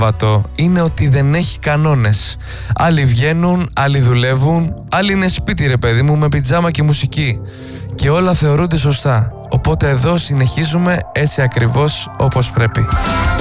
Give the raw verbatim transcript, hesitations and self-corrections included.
Σάββατο είναι ότι δεν έχει κανόνες. Άλλοι βγαίνουν, άλλοι δουλεύουν, άλλοι είναι σπίτι ρε παιδί μου με πιτζάμα και μουσική. Και όλα θεωρούνται σωστά. Οπότε εδώ συνεχίζουμε έτσι ακριβώς όπως πρέπει.